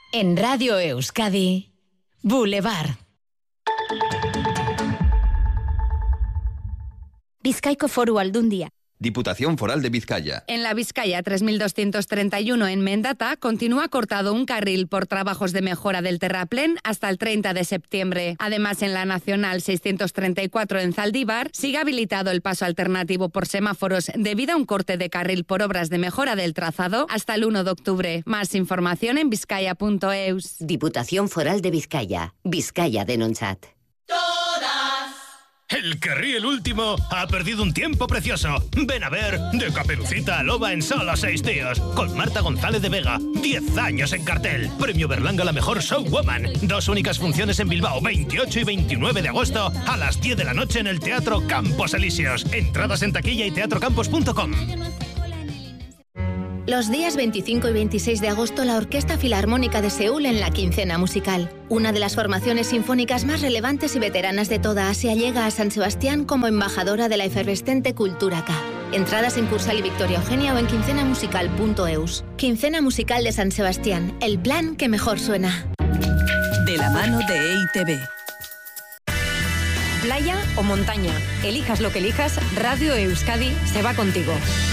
En Radio Euskadi, Boulevard. Bizkaiko Foru Aldundia. Diputación Foral de Vizcaya. En la Vizcaya 3231 en Mendata continúa cortado un carril por trabajos de mejora del terraplén hasta el 30 de septiembre. Además, en la Nacional 634 en Zaldívar sigue habilitado el paso alternativo por semáforos debido a un corte de carril por obras de mejora del trazado hasta el 1 de octubre. Más información en vizcaya.eus. Diputación Foral de Vizcaya. Vizcaya Denontzat. El que ríe el último ha perdido un tiempo precioso. Ven a ver De Caperucita a Loba en solo 6 días. Con Marta González de Vega. 10 años en cartel. Premio Berlanga a la mejor showwoman. 2 únicas funciones en Bilbao, 28 y 29 de agosto a las 10 de la noche en el Teatro Campos Elíseos. Entradas en taquilla y teatrocampos.com. Los días 25 y 26 de agosto, la Orquesta Filarmónica de Seúl en la Quincena Musical. Una de las formaciones sinfónicas más relevantes y veteranas de toda Asia llega a San Sebastián como embajadora de la efervescente cultura K. Entradas en Cursal y Victoria Eugenia o en quincenamusical.eus. Quincena Musical de San Sebastián, el plan que mejor suena. De la mano de EITB. Playa o montaña, elijas lo que elijas, Radio Euskadi se va contigo.